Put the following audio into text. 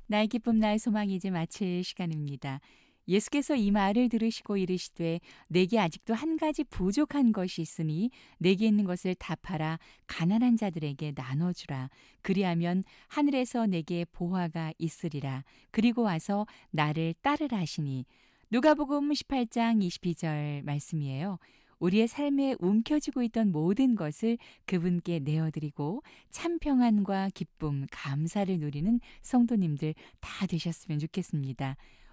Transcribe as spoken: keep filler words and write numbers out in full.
나의 기쁨 나의 소망이 이제 마칠 시간입니다. 예수께서 이 말을 들으시고 이르시되 내게 아직도 한 가지 부족한 것이 있으니 내게 있는 것을 다 팔아 가난한 자들에게 나눠주라. 그리하면 하늘에서 내게 보화가 있으리라. 그리고 와서 나를 따르라 하시니. 누가복음 십팔 장 이십이 절 말씀이에요. 우리의 삶에 움켜쥐고 있던 모든 것을 그분께 내어드리고 참 평안과 기쁨, 감사를 누리는 성도님들 다 되셨으면 좋겠습니다.